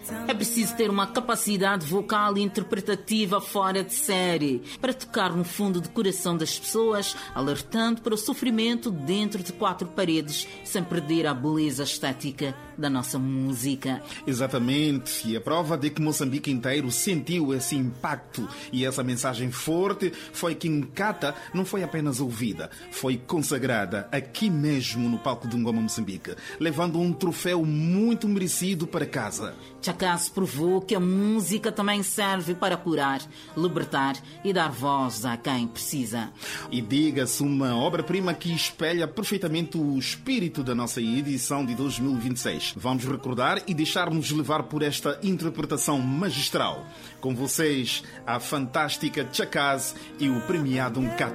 É preciso ter uma capacidade vocal e interpretativa fora de série para tocar no fundo do coração das pessoas, alertando para o sofrimento dentro de quatro paredes, sem perder a beleza estética da nossa música. Exatamente, e a prova de que Moçambique inteiro sentiu esse impacto e essa mensagem forte foi que Nkata não foi apenas ouvida, foi consagrada aqui mesmo no palco do Ngoma Moçambique, levando um troféu muito merecido para casa. Chakazi provou que a música também serve para curar, libertar e dar voz a quem precisa. E diga-se, uma obra-prima que espelha perfeitamente o espírito da nossa edição de 2026. Vamos recordar e deixar-nos levar por esta interpretação magistral. Com vocês, a fantástica Chakazi e o premiado Nkata.